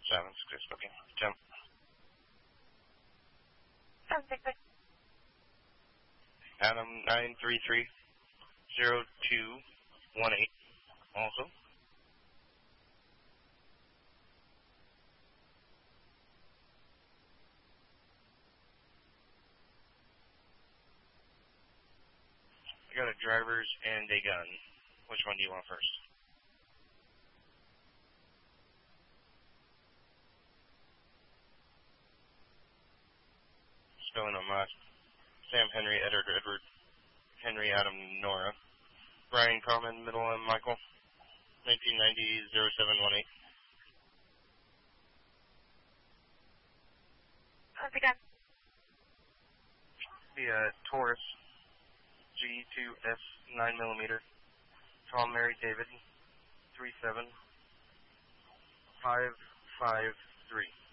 766 booking. Jump. 766. Adam 933-0218 also. I got a driver's and a gun. Which one do you want first? Spelling on my Sam Henry, Edward Henry, Adam Nora. Brian Carmen, middle M Michael. 1990-0718. How's it going? The Taurus G2S 9mm. Tom Mary David 37553.